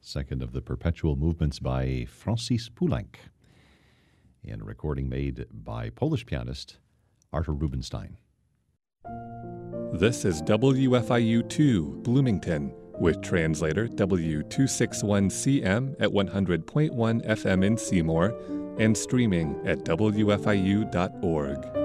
second of the perpetual movements by Francis Poulenc, and a recording made by Polish pianist Artur Rubinstein. This is WFIU-2 Bloomington, with translator W261CM at 100.1 FM in Seymour and streaming at WFIU.org.